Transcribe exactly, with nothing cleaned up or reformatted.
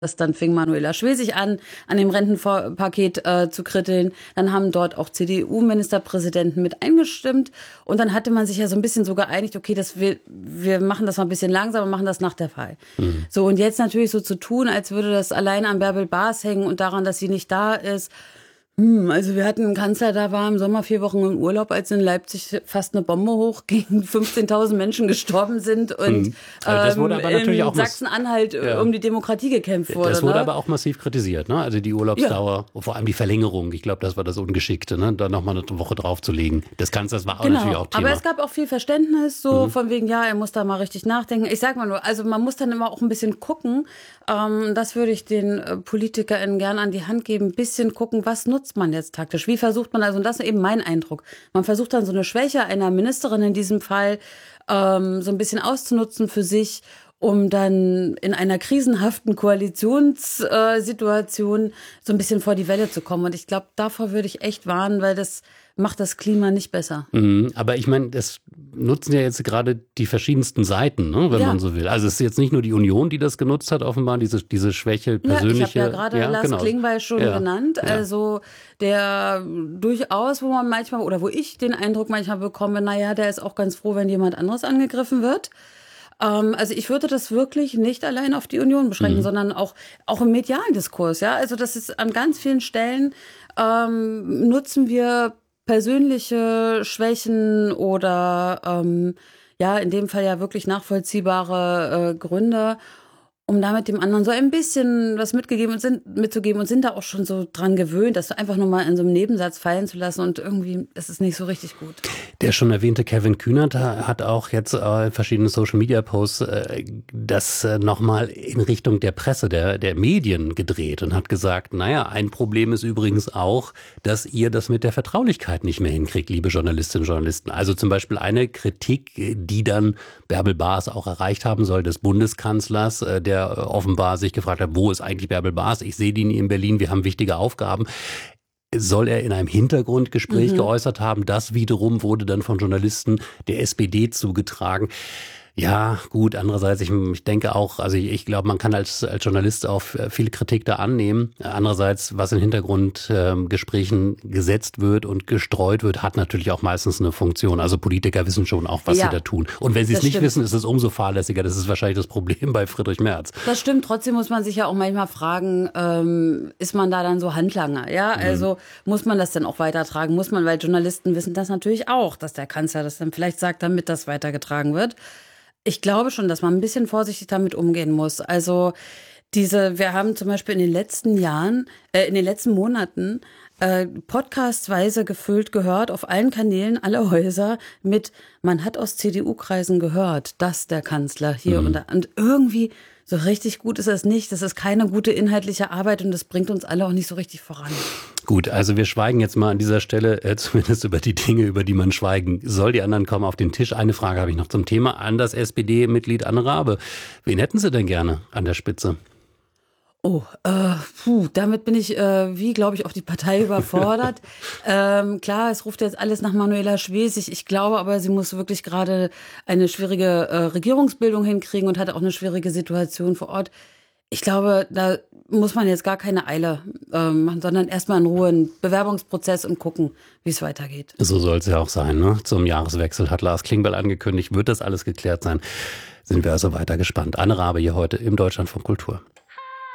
Dann fing Manuela Schwesig an, an dem Rentenpaket äh, zu kritteln. Dann haben dort auch C D U-Ministerpräsidenten mit eingestimmt. Und dann hatte man sich ja so ein bisschen so geeinigt, okay, das wir, wir machen das mal ein bisschen langsamer, machen das nach der Wahl. Mhm. So, und jetzt natürlich so zu tun, als würde das allein an Bärbel Baas hängen und daran, dass sie nicht da ist. Hm, also wir hatten einen Kanzler, da war im Sommer vier Wochen im Urlaub, als in Leipzig fast eine Bombe hochging, fünfzehntausend Menschen gestorben sind und mhm. also das wurde ähm, aber natürlich in auch Sachsen-Anhalt ja. um die Demokratie gekämpft wurde. Das wurde ne? aber auch massiv kritisiert, ne? Also die Urlaubsdauer, ja. vor allem die Verlängerung, ich glaube, das war das Ungeschickte, ne? Da nochmal eine Woche draufzulegen. Das Kanzlers war auch genau. natürlich auch Thema. Aber es gab auch viel Verständnis, so mhm. von wegen, ja, er muss da mal richtig nachdenken. Ich sag mal nur, also man muss dann immer auch ein bisschen gucken, ähm, das würde ich den äh, PolitikerInnen gern an die Hand geben, ein bisschen gucken, was nutzt man jetzt taktisch? Wie versucht man, also und das ist eben mein Eindruck, man versucht dann so eine Schwäche einer Ministerin in diesem Fall ähm, so ein bisschen auszunutzen für sich, um dann in einer krisenhaften Koalitionssituation äh, so ein bisschen vor die Welle zu kommen. Und ich glaube, davor würde ich echt warnen, weil das macht das Klima nicht besser. Mhm, aber ich meine, das nutzen ja jetzt gerade die verschiedensten Seiten, ne, wenn ja. man so will. Also es ist jetzt nicht nur die Union, die das genutzt hat, offenbar, diese, diese Schwäche persönliche. Ja, ich habe ja gerade ja, Lars genau. Klingbeil schon ja. genannt. Ja. Also der durchaus, wo man manchmal, oder wo ich den Eindruck manchmal bekomme, naja, der ist auch ganz froh, wenn jemand anderes angegriffen wird. Also ich würde das wirklich nicht allein auf die Union beschränken, mhm. sondern auch, auch im medialen Diskurs. Ja? Also das ist an ganz vielen Stellen, ähm, nutzen wir persönliche Schwächen oder ähm, ja, in dem Fall ja wirklich nachvollziehbare äh, Gründe, um damit dem anderen so ein bisschen was mitgegeben und sind, mitzugeben und sind da auch schon so dran gewöhnt, das einfach nur mal in so einem Nebensatz fallen zu lassen und irgendwie, das ist nicht so richtig gut. Der schon erwähnte Kevin Kühnert hat auch jetzt äh, verschiedene Social-Media-Posts äh, das äh, nochmal in Richtung der Presse, der, der Medien gedreht und hat gesagt, naja, ein Problem ist übrigens auch, dass ihr das mit der Vertraulichkeit nicht mehr hinkriegt, liebe Journalistinnen und Journalisten. Also zum Beispiel eine Kritik, die dann Bärbel Baas auch erreicht haben soll, des Bundeskanzlers, äh, der offenbar sich gefragt hat, wo ist eigentlich Bärbel Baas? Ich sehe die nie in Berlin, wir haben wichtige Aufgaben. Soll er in einem Hintergrundgespräch mhm. geäußert haben? Das wiederum wurde dann von Journalisten der S P D zugetragen. Ja, gut, andererseits, ich, ich denke auch, also ich, ich glaube, man kann als, als Journalist auch viel Kritik da annehmen. Andererseits, was in Hintergrundgesprächen äh, gesetzt wird und gestreut wird, hat natürlich auch meistens eine Funktion. Also Politiker wissen schon auch, was ja, sie da tun. Und wenn sie es nicht stimmt. wissen, ist es umso fahrlässiger. Das ist wahrscheinlich das Problem bei Friedrich Merz. Das stimmt. Trotzdem muss man sich ja auch manchmal fragen, ähm, ist man da dann so Handlanger? Ja, also mhm. muss man das dann auch weitertragen? Muss man, weil Journalisten wissen das natürlich auch, dass der Kanzler das dann vielleicht sagt, damit das weitergetragen wird. Ich glaube schon, dass man ein bisschen vorsichtig damit umgehen muss. Also diese, wir haben zum Beispiel in den letzten Jahren, äh, in den letzten Monaten äh, podcastweise gefüllt gehört, auf allen Kanälen, alle Häuser mit, man hat aus C D U-Kreisen gehört, dass der Kanzler hier mhm. und da. Und irgendwie so richtig gut ist das nicht. Das ist keine gute inhaltliche Arbeit und das bringt uns alle auch nicht so richtig voran. Gut, also wir schweigen jetzt mal an dieser Stelle äh, zumindest über die Dinge, über die man schweigen soll. Die anderen kommen auf den Tisch. Eine Frage habe ich noch zum Thema an das S P D-Mitglied Anne Rabe. Wen hätten Sie denn gerne an der Spitze? Oh, äh, puh, damit bin ich, äh, wie glaube ich, auch die Partei überfordert. ähm, klar, es ruft jetzt alles nach Manuela Schwesig. Ich glaube aber, sie muss wirklich gerade eine schwierige äh, Regierungsbildung hinkriegen und hat auch eine schwierige Situation vor Ort. Ich glaube, da muss man jetzt gar keine Eile äh, machen, sondern erstmal in Ruhe einen Bewerbungsprozess und gucken, wie es weitergeht. So soll es ja auch sein, ne? Zum Jahreswechsel hat Lars Klingbeil angekündigt, wird das alles geklärt sein. Sind wir also weiter gespannt. Anne Rabe hier heute im Deutschlandfunk Kultur.